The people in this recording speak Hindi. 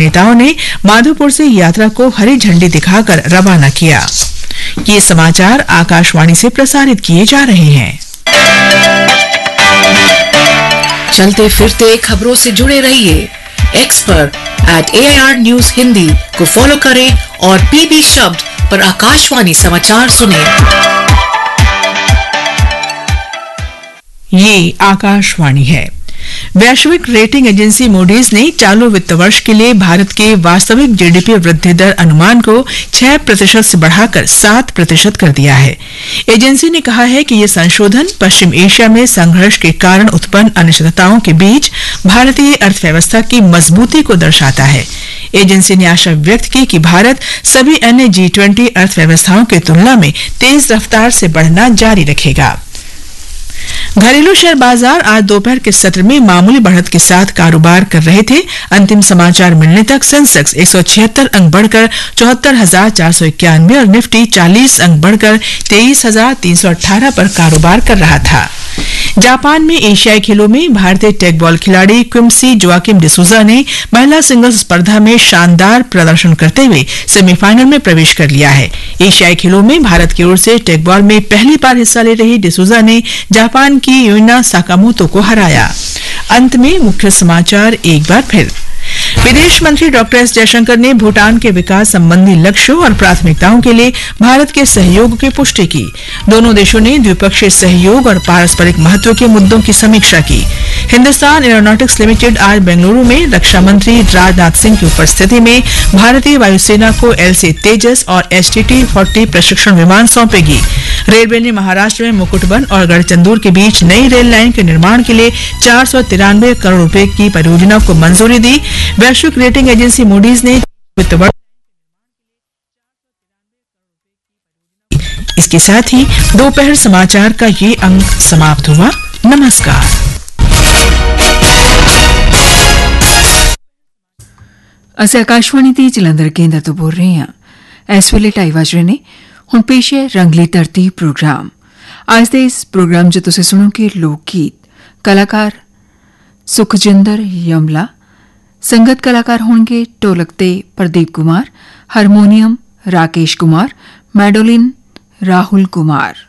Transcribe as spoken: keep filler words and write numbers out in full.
नेताओं ने माधोपुर से यात्रा को हरी झंडी दिखाकर रवाना किया। ये समाचार आकाशवाणी से प्रसारित किए जा रहे हैं। चलते फिरते खबरों से जुड़े रहिए। एक्स पर eight A I R news Hindi को फॉलो करें और पीबी शब्द पर आकाशवाणी समाचार सुनें। ये आकाशवाणी है। वैश्विक रेटिंग एजेंसी मूडीज ने चालू वित्त वर्ष के लिए भारत के वास्तविक जीडीपी वृद्धि दर अनुमान को छह प्रतिशत से बढ़ाकर सात प्रतिशत कर दिया है। एजेंसी ने कहा है कि यह संशोधन पश्चिम एशिया में संघर्ष के कारण उत्पन्न अनिश्चितताओं के बीच भारतीय अर्थव्यवस्था की मजबूती को दर्शाता है। एजेंसी ने आशा व्यक्त की कि भारत सभी अन्य जी ट्वेंटी अर्थव्यवस्थाओं की तुलना में तेज रफ्तार से बढ़ना जारी रखेगा। घरेलू शेयर बाजार आज दोपहर के सत्र में मामूली बढ़त के साथ कारोबार कर रहे थे। अंतिम समाचार मिलने तक सेंसेक्स एक सौ छिहत्तर अंक बढ़कर चौहत्तर हजार चार सौ इक्यानवे और निफ्टी चालीस अंक बढ़कर तेईस हजार तीन सौ अठारह पर कारोबार कर रहा था। जापान में एशियाई खेलों में भारतीय टेक बॉल खिलाड़ी क्विम्सी जोआकिम डिसूजा ने महिला सिंगल्स स्पर्धा में शानदार प्रदर्शन करते हुए सेमीफाइनल में प्रवेश कर लिया है। एशियाई खेलों में भारत की ओर से टेक बॉल में पहली बार हिस्सा ले रही डिसूजा ने जापान की यूना साकामोतो को हराया। अंत में मुख्य समाचार एक बार फिर। विदेश मंत्री डॉक्टर एस जयशंकर ने भूटान के विकास संबंधी लक्ष्यों और प्राथमिकताओं के लिए भारत के सहयोग की पुष्टि की। दोनों देशों ने द्विपक्षीय सहयोग और पारस्परिक महत्व के मुद्दों की समीक्षा की। हिंदुस्तान एरोनॉटिक्स लिमिटेड आज बेंगलुरु में रक्षा मंत्री राजनाथ सिंह की उपस्थिति में भारतीय वायुसेना को एलसी तेजस और एचटीटी चालीस प्रशिक्षण विमान सौंपेगी। रेलवे ने महाराष्ट्र में मुकुटबन और गढ़चंदूर के बीच नई रेल लाइन के निर्माण के लिए चार सौ तिरानवे करोड़ रुपए की परियोजना को मंजूरी दी। वैश्विक रेटिंग एजेंसी मूडीज ने वित्त वर्ष इसके साथ ही दोपहर समाचार का ये अंक समाप्त हुआ। नमस्कार। ਅਸੀਂ ਆਕਾਸ਼ਵਾਣੀ ਦੀ ਜਲੰਧਰ ਕੇਂਦਰ ਤੋਂ ਬੋਲ ਰਹੇ ਹਾਂ। ਇਸ ਵੇਲੇ ਢਾਈ ਵਜ ਰਹੇ ਨੇ। ਹੁਣ ਪੇਸ਼ ਹੈ ਰੰਗਲੀ ਧਰਤੀ ਪ੍ਰੋਗਰਾਮ। ਅੱਜ ਦੇ ਇਸ ਪ੍ਰੋਗਰਾਮ 'ਚ ਤੁਸੀਂ ਸੁਣੋਗੇ ਲੋਕ ਗੀਤ। ਕਲਾਕਾਰ ਸੁਖਜਿੰਦਰ ਯਮਲਾ, संगत कलाकार होंगे ढोलक ते प्रदीप कुमार, हारमोनियम राकेश कुमार, मैडोलिन राहुल कुमार।